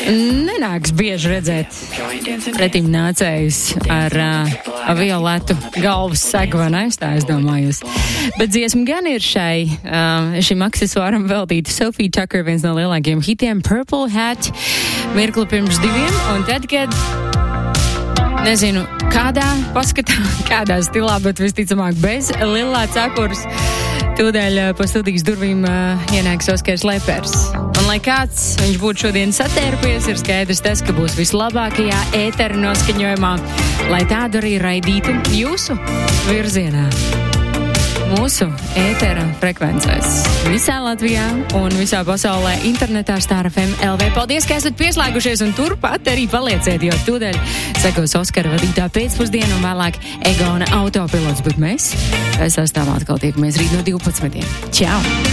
Nenāks bieži redzēt pretim nācējus ar violetu galvas segu, vai ne? Tā es domāju. Bet dziesma gan ir šim aksesuāram veltīta. Sophie Tucker, viens no lielākajiem hitiem, Purple Hat, mirkli pirms 2, un tad, kad nezinu, kādā paskatā, kādā stilā, bet visticamāk bez Lillā Cakuras, tūdēļ pa studijas durvīm ienāks Oskars Lepers. Un lai kāds viņš būtu šodien satērpies, ir skaidrs tas, ka būs vislabākajā ētera noskaņojumā, lai tādu arī raidītu jūsu virzienā. Mūsu ētera frekvencēs visā Latvijā un visā pasaulē internetā Star FM LV. Paldies, ka esat pieslēgušies un turpat arī palieciet, jo tūdaļ sekos Oskara vadītā pēcpusdiena un vēlāk Egona autopilots, bet mēs sastāvā atkal tiekamies rīt no 12. Čau!